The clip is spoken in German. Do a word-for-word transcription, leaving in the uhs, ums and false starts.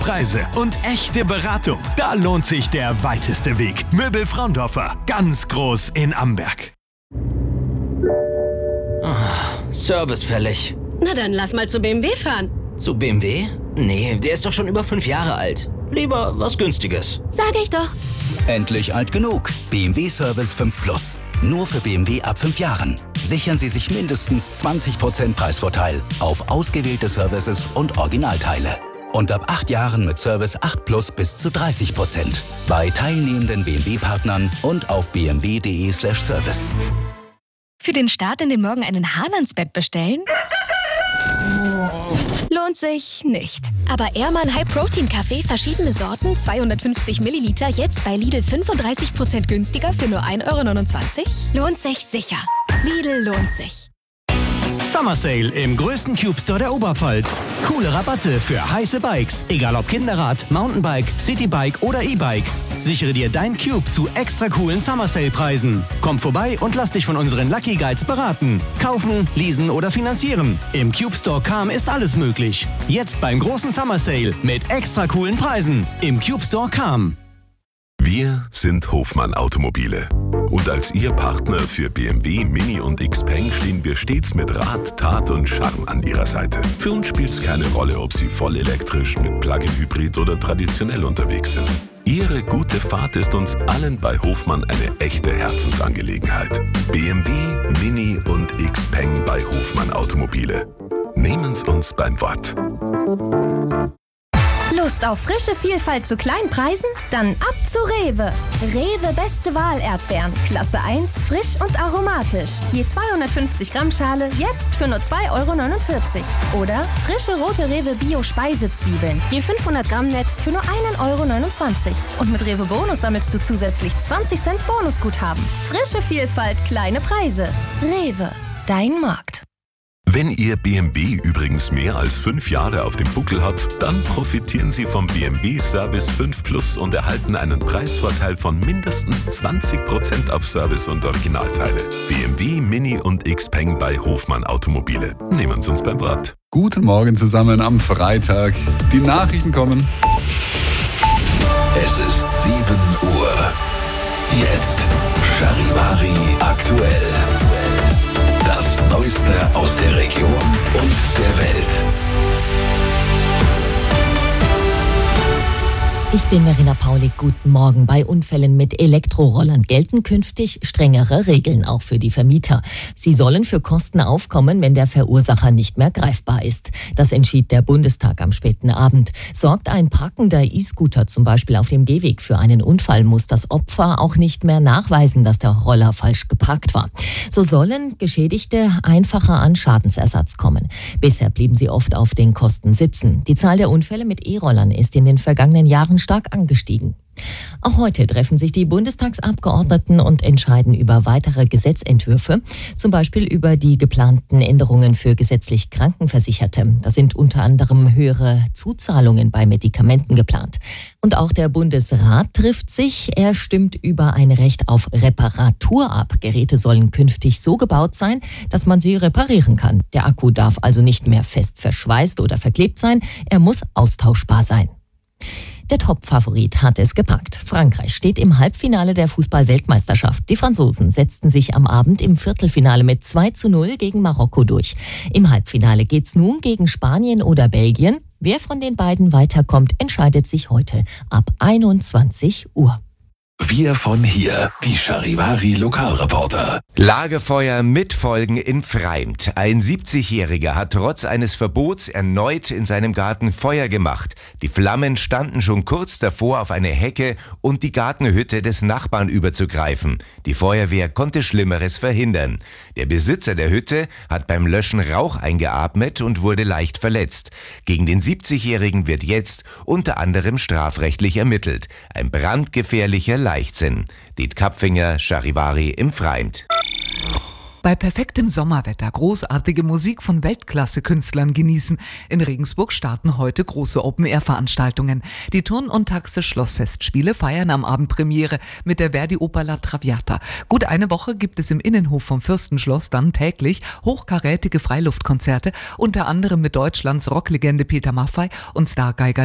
Preise und echte Beratung. Da lohnt sich der weiteste Weg. Möbel Fraundorfer, ganz groß in Amberg. Oh, Service fällig. Na dann lass mal zu B M W fahren. Zu B M W? Nee, der ist doch schon über fünf Jahre alt. Lieber was Günstiges. Sag ich doch. Endlich alt genug. B M W Service fünf Plus. Nur für B M W ab fünf Jahren. Sichern Sie sich mindestens zwanzig Prozent Preisvorteil auf ausgewählte Services und Originalteile. Und ab acht Jahren mit Service acht Plus bis zu dreißig Prozent. Bei teilnehmenden B M W-Partnern und auf b m w punkt d e slash service. Für den Start in den Morgen einen Hahn ans Bett bestellen? Lohnt sich nicht. Aber Ehrmann High Protein Kaffee, verschiedene Sorten, zweihundertfünfzig Milliliter, jetzt bei Lidl fünfunddreißig Prozent günstiger für nur ein Euro neunundzwanzig? Lohnt sich sicher. Lidl lohnt sich. Summer Sale im größten Cube Store der Oberpfalz. Coole Rabatte für heiße Bikes. Egal ob Kinderrad, Mountainbike, Citybike oder E-Bike. Sichere dir dein Cube zu extra coolen Summer Sale Preisen. Komm vorbei und lass dich von unseren Lucky Guides beraten. Kaufen, leasen oder finanzieren. Im Cube Store Cham ist alles möglich. Jetzt beim großen Summer Sale mit extra coolen Preisen. Im Cube Store Cham. Wir sind Hofmann Automobile. Und als Ihr Partner für B M W, Mini und Xpeng stehen wir stets mit Rat, Tat und Charme an Ihrer Seite. Für uns spielt es keine Rolle, ob Sie voll elektrisch, mit Plug-in-Hybrid oder traditionell unterwegs sind. Ihre gute Fahrt ist uns allen bei Hofmann eine echte Herzensangelegenheit. B M W, Mini und Xpeng bei Hofmann Automobile. Nehmen's uns beim Wort. Lust auf frische Vielfalt zu Kleinpreisen? Dann ab zu Rewe. Rewe Beste Wahl Erdbeeren. Klasse eins, frisch und aromatisch. Je zweihundertfünfzig Gramm Schale, jetzt für nur zwei Euro neunundvierzig. Oder frische rote Rewe Bio Speisezwiebeln. Je fünfhundert Gramm Netz für nur ein Euro neunundzwanzig. Und mit Rewe Bonus sammelst du zusätzlich zwanzig Cent Bonusguthaben. Frische Vielfalt, kleine Preise. Rewe, dein Markt. Wenn Ihr B M W übrigens mehr als fünf Jahre auf dem Buckel hat, dann profitieren Sie vom B M W Service fünf Plus und erhalten einen Preisvorteil von mindestens zwanzig Prozent auf Service und Originalteile. B M W, Mini und Xpeng bei Hofmann Automobile. Nehmen Sie uns beim Wort. Guten Morgen zusammen am Freitag. Die Nachrichten kommen. Es ist sieben Uhr. Jetzt Charivari aktuell. Das Neueste aus der Region und der Welt. Ich bin Verena Paulik, guten Morgen. Bei Unfällen mit Elektrorollern gelten künftig strengere Regeln, auch für die Vermieter. Sie sollen für Kosten aufkommen, wenn der Verursacher nicht mehr greifbar ist. Das entschied der Bundestag am späten Abend. Sorgt ein parkender E-Scooter zum Beispiel auf dem Gehweg für einen Unfall, muss das Opfer auch nicht mehr nachweisen, dass der Roller falsch geparkt war. So sollen Geschädigte einfacher an Schadensersatz kommen. Bisher blieben sie oft auf den Kosten sitzen. Die Zahl der Unfälle mit E-Rollern ist in den vergangenen Jahren stark angestiegen. Auch heute treffen sich die Bundestagsabgeordneten und entscheiden über weitere Gesetzentwürfe, zum Beispiel über die geplanten Änderungen für gesetzlich Krankenversicherte. Da sind unter anderem höhere Zuzahlungen bei Medikamenten geplant. Und auch der Bundesrat trifft sich. Er stimmt über ein Recht auf Reparatur ab. Geräte sollen künftig so gebaut sein, dass man sie reparieren kann. Der Akku darf also nicht mehr fest verschweißt oder verklebt sein. Er muss austauschbar sein. Der Top-Favorit hat es gepackt. Frankreich steht im Halbfinale der Fußball-Weltmeisterschaft. Die Franzosen setzten sich am Abend im Viertelfinale mit zwei zu null gegen Marokko durch. Im Halbfinale geht's nun gegen Spanien oder Belgien. Wer von den beiden weiterkommt, entscheidet sich heute ab einundzwanzig Uhr. Wir von hier, die Charivari Lokalreporter. Lagerfeuer mit Folgen in Pfreimd. Ein siebzigjähriger hat trotz eines Verbots erneut in seinem Garten Feuer gemacht. Die Flammen standen schon kurz davor, auf eine Hecke und die Gartenhütte des Nachbarn überzugreifen. Die Feuerwehr konnte Schlimmeres verhindern. Der Besitzer der Hütte hat beim Löschen Rauch eingeatmet und wurde leicht verletzt. Gegen den siebzigjährigen wird jetzt unter anderem strafrechtlich ermittelt. Ein brandgefährlicher Leichtsinn. Diet Kapfinger, Charivari im Pfreimd. Bei perfektem Sommerwetter großartige Musik von Weltklasse-Künstlern genießen. In Regensburg starten heute große Open-Air-Veranstaltungen. Die Turn- und Taxe-Schlossfestspiele feiern am Abend Premiere mit der Verdi-Oper La Traviata. Gut eine Woche gibt es im Innenhof vom Fürstenschloss dann täglich hochkarätige Freiluftkonzerte, unter anderem mit Deutschlands Rocklegende Peter Maffay und Stargeiger